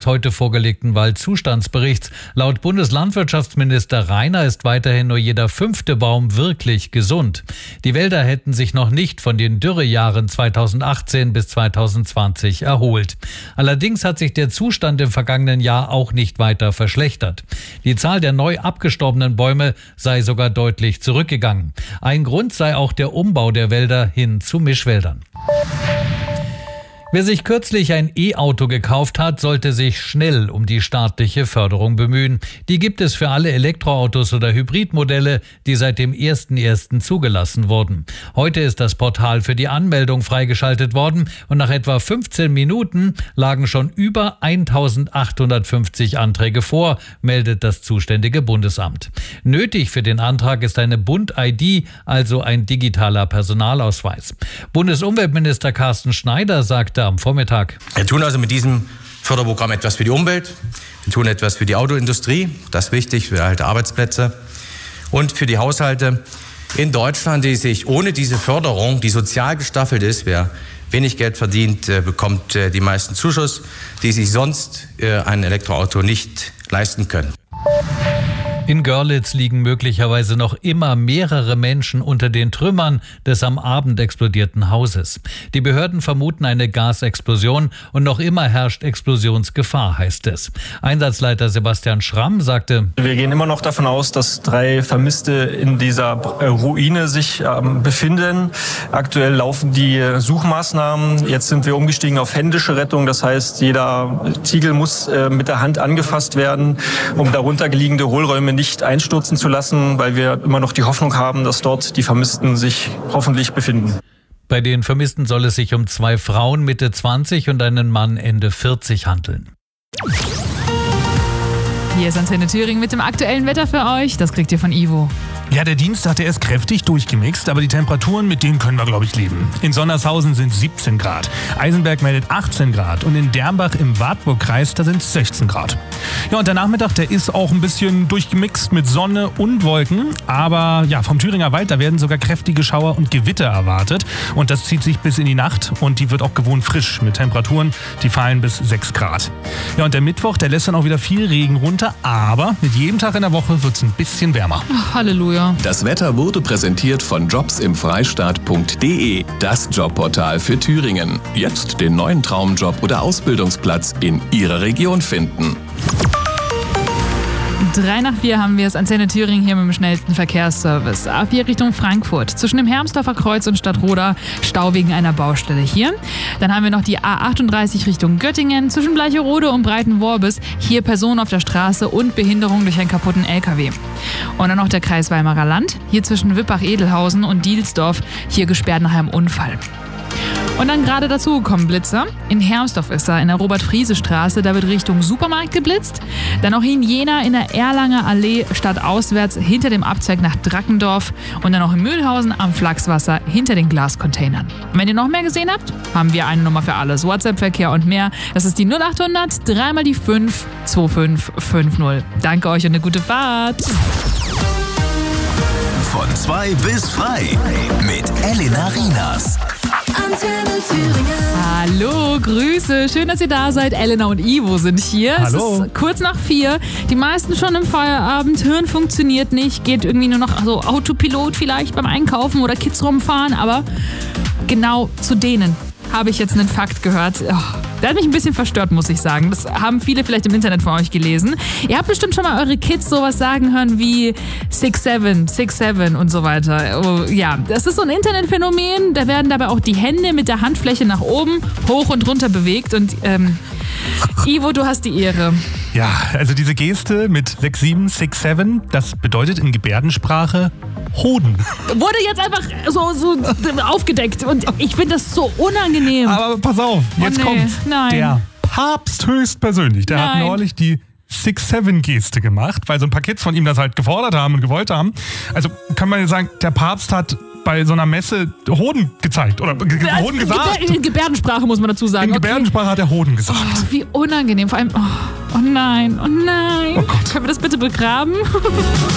heute vorgelegten Waldzustandsberichts. Laut Bundeslandwirtschaftsminister Rainer ist weiterhin nur jeder 5. Baum wirklich gesund. Die Wälder hätten sich noch nicht von den Dürrejahren 2018 bis 2020 erholt. Allerdings hat sich der Zustand im vergangenen Jahr auch nicht weiter verschlechtert. Die Zahl der neu abgestorbenen Bäume sei sogar deutlich zurückgegangen. Ein Grund sei auch der Umbau der Wälder hin zu Mischwäldern. Wer sich kürzlich ein E-Auto gekauft hat, sollte sich schnell um die staatliche Förderung bemühen. Die gibt es für alle Elektroautos oder Hybridmodelle, die seit dem 1.1. zugelassen wurden. Heute ist das Portal für die Anmeldung freigeschaltet worden und nach etwa 15 Minuten lagen schon über 1.850 Anträge vor, meldet das zuständige Bundesamt. Nötig für den Antrag ist eine Bund-ID, also ein digitaler Personalausweis. Bundesumweltminister Carsten Schneider sagte am Vormittag: Wir tun also mit diesem Förderprogramm etwas für die Umwelt, wir tun etwas für die Autoindustrie, das ist wichtig, für erhalte Arbeitsplätze und für die Haushalte in Deutschland, die sich ohne diese Förderung, die sozial gestaffelt ist, wer wenig Geld verdient, bekommt die meisten Zuschuss, die sich sonst ein Elektroauto nicht leisten können. In Görlitz liegen möglicherweise noch immer mehrere Menschen unter den Trümmern des am Abend explodierten Hauses. Die Behörden vermuten eine Gasexplosion und noch immer herrscht Explosionsgefahr, heißt es. Einsatzleiter Sebastian Schramm sagte: Wir gehen immer noch davon aus, dass 3 Vermisste in dieser Ruine sich befinden. Aktuell laufen die Suchmaßnahmen. Jetzt sind wir umgestiegen auf händische Rettung. Das heißt, jeder Ziegel muss mit der Hand angefasst werden, um darunter liegende Hohlräume nicht einstürzen zu lassen, weil wir immer noch die Hoffnung haben, dass dort die Vermissten sich hoffentlich befinden. Bei den Vermissten soll es sich um 2 Frauen Mitte 20 und einen Mann Ende 40 handeln. Hier ist Antenne Thüringen mit dem aktuellen Wetter für euch. Das kriegt ihr von Ivo. Ja, der Dienstag, der ist kräftig durchgemixt, aber die Temperaturen, mit denen können wir, glaube ich, leben. In Sonnershausen sind 17 Grad, Eisenberg meldet 18 Grad und in Dernbach im Wartburgkreis, da sind 16 Grad. Ja, und der Nachmittag, der ist auch ein bisschen durchgemixt mit Sonne und Wolken, aber ja, vom Thüringer Wald, da werden sogar kräftige Schauer und Gewitter erwartet und das zieht sich bis in die Nacht und die wird auch gewohnt frisch mit Temperaturen, die fallen bis 6 Grad. Ja, und der Mittwoch, der lässt dann auch wieder viel Regen runter, aber mit jedem Tag in der Woche wird es ein bisschen wärmer. Oh, Halleluja. Das Wetter wurde präsentiert von jobsimfreistaat.de, das Jobportal für Thüringen. Jetzt den neuen Traumjob oder Ausbildungsplatz in Ihrer Region finden. 3:04 haben wir es, Antenne Thüringen hier mit dem schnellsten Verkehrsservice. A4 Richtung Frankfurt. Zwischen dem Hermsdorfer Kreuz und Stadtroda Stau wegen einer Baustelle hier. Dann haben wir noch die A38 Richtung Göttingen. Zwischen Bleicherode und Breitenworbis. Hier Personen auf der Straße und Behinderung durch einen kaputten LKW. Und dann noch der Kreis Weimarer Land. Hier zwischen Wippach-Edelhausen und Dielsdorf. Hier gesperrt nach einem Unfall. Und dann gerade dazugekommen Blitzer. In Hermsdorf ist er, in der Robert-Friese-Straße. Da wird Richtung Supermarkt geblitzt. Dann noch in Jena in der Erlanger Allee stadtauswärts hinter dem Abzweig nach Drackendorf. Und dann noch in Mühlhausen am Flachswasser hinter den Glascontainern. Und wenn ihr noch mehr gesehen habt, haben wir eine Nummer für alles. WhatsApp-Verkehr und mehr. Das ist die 0800 3 mal die 5 2550. Danke euch und eine gute Fahrt. Von 2 bis frei mit Elena Rienas. Antenne Thüringen. Hallo, Grüße. Schön, dass ihr da seid. Elena und Ivo sind hier. Hallo. Es ist kurz nach 4. Die meisten schon im Feierabend. Hirn funktioniert nicht. Geht irgendwie nur noch so Autopilot vielleicht beim Einkaufen oder Kids rumfahren. Aber genau zu denen habe ich jetzt einen Fakt gehört. Oh, der hat mich ein bisschen verstört, muss ich sagen. Das haben viele vielleicht im Internet von euch gelesen. Ihr habt bestimmt schon mal eure Kids sowas sagen hören wie 6'7" und so weiter. Oh, ja, das ist so ein Internetphänomen. Da werden dabei auch die Hände mit der Handfläche nach oben, hoch und runter bewegt. Und Ivo, du hast die Ehre. Ja, also diese Geste mit 6'7", das bedeutet in Gebärdensprache Hoden. Wurde jetzt einfach so aufgedeckt und ich finde das so unangenehm. Aber pass auf, jetzt kommt's. Nein. Der Papst höchstpersönlich, der hat neulich die 6'7" gemacht, weil so ein paar Kids von ihm das halt gefordert haben und gewollt haben. Also kann man ja sagen, der Papst hat bei so einer Messe Hoden gezeigt oder Hoden gesagt. In Gebärdensprache muss man dazu sagen. In Gebärdensprache hat er Hoden gesagt. Oh, wie unangenehm. Vor allem, oh nein, oh nein. Oh Gott. Können wir das bitte begraben?